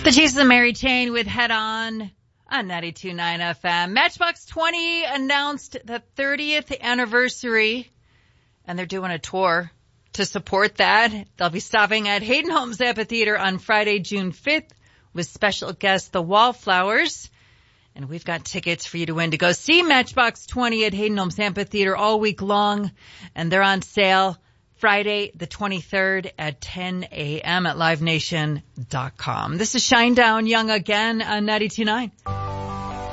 The Jesus and Mary Chain with Head On 92.9 FM. Matchbox 20 announced the 30th anniversary, and they're doing a tour to support that. They'll be stopping at Hayden Homes Amphitheater on Friday, June 5th, with special guest The Wallflowers. And we've got tickets for you to win to go see Matchbox 20 at Hayden Homes Amphitheater all week long, and they're on sale Friday the 23rd at 10 a.m. at livenation.com. This is Shinedown Young again on 92.9.